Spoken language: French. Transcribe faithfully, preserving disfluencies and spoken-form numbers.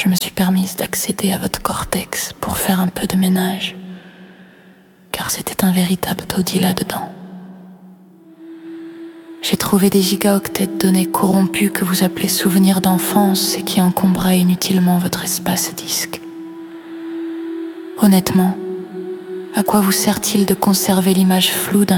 je me suis permise d'accéder à votre cortex pour faire un peu de ménage, car c'était un véritable taudis là-dedans. J'ai trouvé des gigaoctets de données corrompues que vous appelez souvenirs d'enfance et qui encombraient inutilement votre espace disque. Honnêtement, à quoi vous sert-il de conserver l'image floue d'un